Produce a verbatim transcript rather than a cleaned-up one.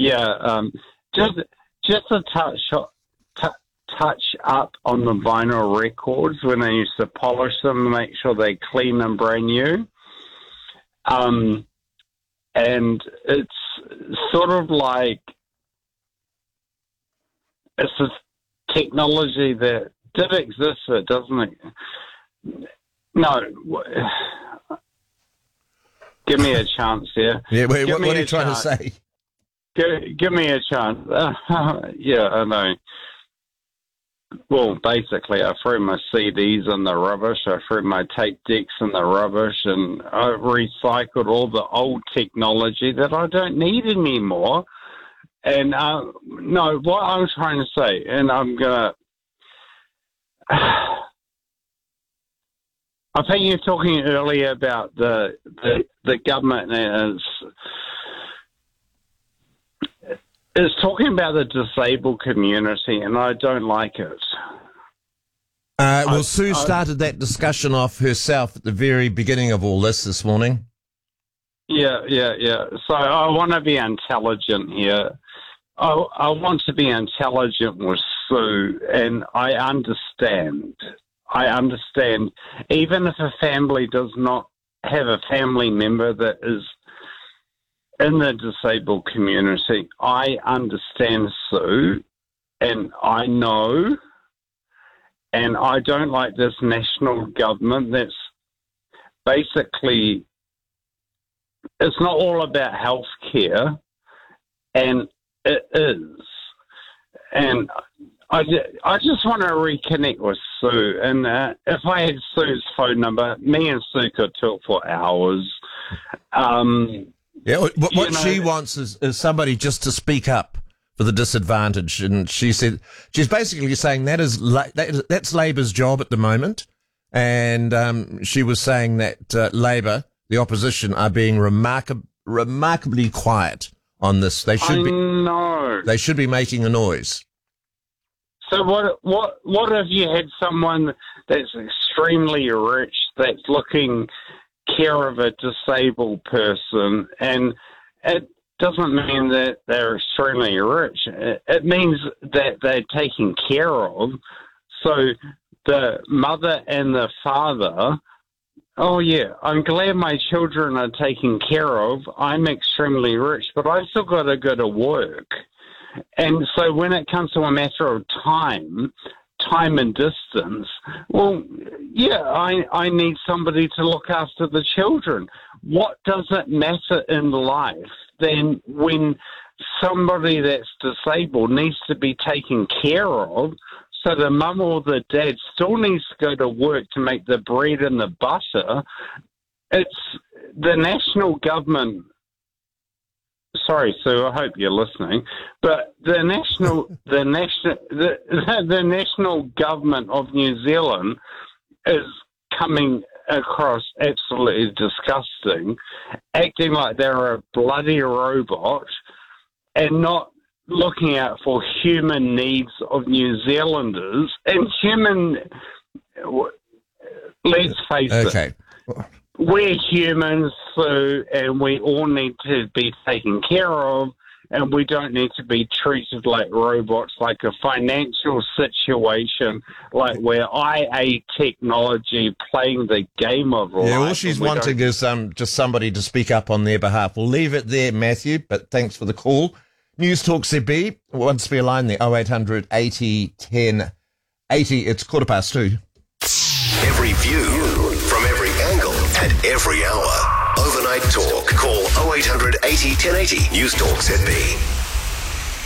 yeah. Um, just just a touch, t- touch up on the vinyl records when they used to polish them, make sure they're clean and brand new. Um, and it's sort of like it's a technology that did exist, but doesn't it? No. Give me a chance here. Yeah, wait, give what, me what are a you trying chance. to say? Give, give me a chance. Uh, yeah, I know. Well, basically, I threw my C Ds in the rubbish. I threw my tape decks in the rubbish, and I recycled all the old technology that I don't need anymore. And uh, no, what I'm trying to say, and I'm gonna. I think you were talking earlier about the the, the government is is talking about the disabled community, and I don't like it. Uh, well, I, Sue I, started that discussion off herself at the very beginning of all this this morning. Yeah, yeah, yeah. So I want to be intelligent here. I, I want to be intelligent with Sue, and I understand. I understand. Even if a family does not have a family member that is in the disabled community, I understand Sue, and I know, and I don't like this national government that's basically, it's not all about health care, and it is. And I, I just want to reconnect with Sue. And uh, if I had Sue's phone number, me and Sue could talk for hours. Um, yeah, what, what you know, she wants is, is somebody just to speak up for the disadvantaged. And she said, she's basically saying that is that is, that's Labour's job at the moment. And um, she was saying that uh, Labour, the opposition, are being remarkab- remarkably quiet on this. They should I be. know. They should be making a noise. So what? What? What if you had someone that's extremely rich that's looking care of a disabled person, and it doesn't mean that they're extremely rich. It, it means that they're taken care of. So the mother and the father. Oh, yeah, I'm glad my children are taken care of. I'm extremely rich, but I've still got to go to work. And so when it comes to a matter of time, time and distance, well, yeah, I, I need somebody to look after the children. What does it matter in life then when somebody that's disabled needs to be taken care of? So the mum or the dad still needs to go to work to make the bread and the butter. It's the national government. Sorry, Sue, I hope you're listening. But the national, the national, the, the national government of New Zealand is coming across absolutely disgusting, acting like they're a bloody robot and not looking out for human needs of New Zealanders and human, let's face Okay. it, we're humans, Sue, and we all need to be taken care of, and we don't need to be treated like robots, like a financial situation, like where I A technology playing the game of life. Yeah, all she's wanting is um, just somebody to speak up on their behalf. We'll leave it there, Matthew, but thanks for the call. News Talk Z B, wants to be a line there, oh eight hundred eighty ten eighty. It's quarter past two. Every view from every angle at every hour. Overnight Talk. Call oh eight hundred eighty ten eighty. News Talk Z B.